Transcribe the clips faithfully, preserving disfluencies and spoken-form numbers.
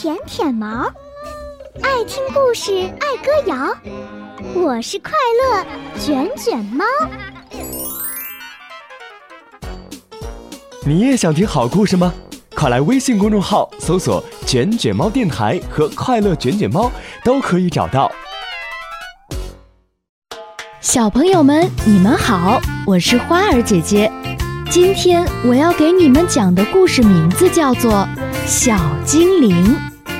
舔舔毛，爱听故事爱歌谣，我是快乐卷卷猫。 你也想听好故事吗？快来微信公众号搜索卷卷猫电台和快乐卷卷猫，都可以找到。 小朋友们你们好，我是花儿姐姐。今天我要给你们讲的故事名字叫做小精灵。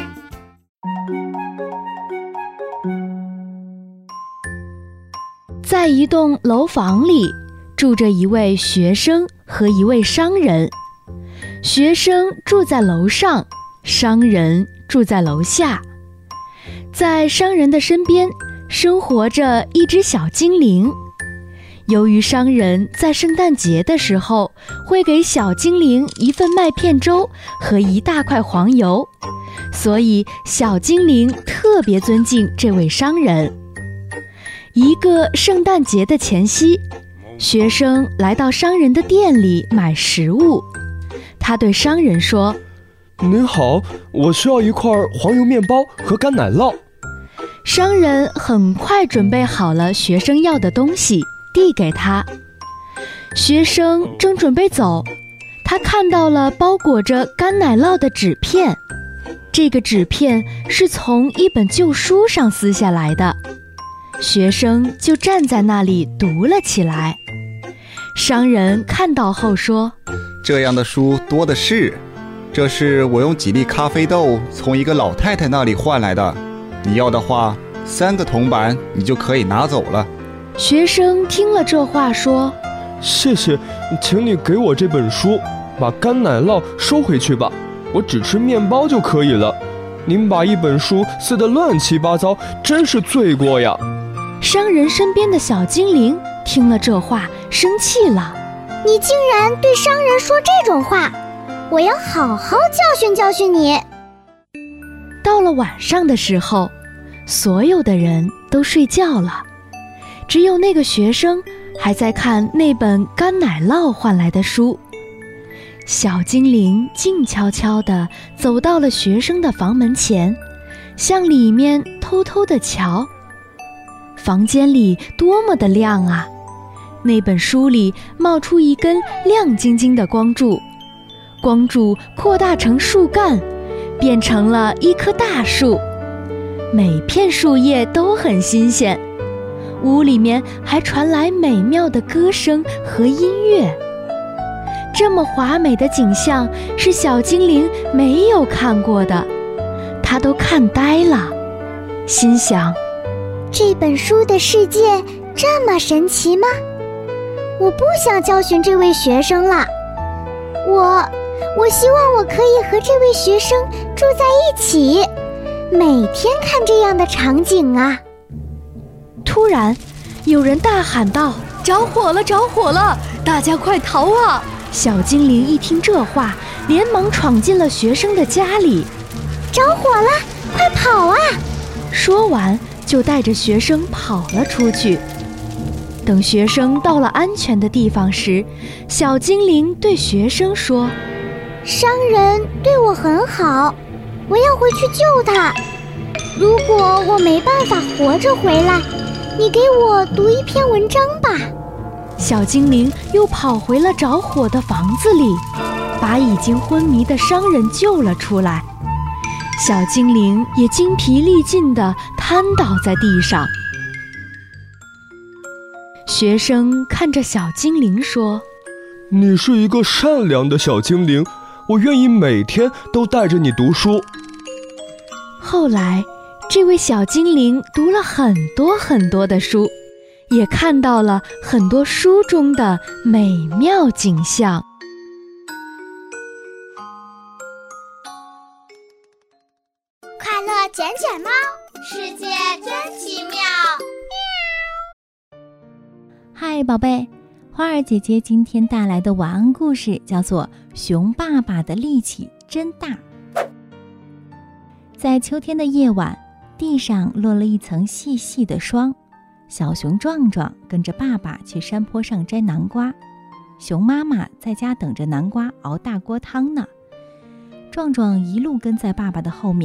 在一栋楼房里住着一位学生和一位商人。学生住在楼上，商人住在楼下。在商人的身边生活着一只小精灵。由于商人在圣诞节的时候会给小精灵一份麦片粥和一大块黄油，所以小精灵特别尊敬这位商人。一个圣诞节的前夕，学生来到商人的店里买食物。他对商人说： 您好，我需要一块黄油面包和干奶酪。 商人很快准备好了学生要的东西，递给他。学生正准备走，他看到了包裹着干奶酪的纸片。这个纸片是从一本旧书上撕下来的。学生就站在那里读了起来。商人看到后说： 这样的书多的是，这是我用几粒咖啡豆从一个老太太那里换来的，你要的话，三个铜板你就可以拿走了。 学生听了这话说： 谢谢，请你给我这本书，把干奶酪收回去吧，我只吃面包就可以了。您把一本书撕得乱七八糟，真是罪过呀。 商人身边的小精灵听了这话生气了： 你竟然对商人说这种话，我要好好教训教训你。 到了晚上的时候，所有的人都睡觉了，只有那个学生还在看那本干奶酪换来的书。小精灵静悄悄地走到了学生的房门前，向里面偷偷地瞧。房间里多么的亮啊！那本书里冒出一根亮晶晶的光柱，光柱扩大成树干，变成了一棵大树。每片树叶都很新鲜，屋里面还传来美妙的歌声和音乐。这么华美的景象是小精灵没有看过的，他都看呆了，心想： 这本书的世界这么神奇吗？我不想教训这位学生了，我我希望我可以和这位学生住在一起，每天看这样的场景啊。 突然有人大喊道：着火了着火了，大家快逃啊！小精灵一听这话，连忙闯进了学生的家里。 着火了，快跑啊！ 说完就带着学生跑了出去。等学生到了安全的地方时，小精灵对学生说： 商人对我很好，我要回去救他。如果我没办法活着回来，你给我读一篇文章吧。 小精灵又跑回了着火的房子里，把已经昏迷的商人救了出来。小精灵也精疲力尽地瘫倒在地上。学生看着小精灵说： 你是一个善良的小精灵，我愿意每天都带着你读书。 后来这位小精灵读了很多很多的书，也看到了很多书中的美妙景象。 快乐卷卷猫，世界真奇妙。 嗨，宝贝，花儿姐姐今天带来的晚安故事叫做《熊爸爸的力气真大》。在秋天的夜晚，地上落了一层细细的霜。小熊壮壮跟着爸爸去山坡上摘南瓜，熊妈妈在家等着南瓜熬大锅汤呢。壮壮一路跟在爸爸的后面，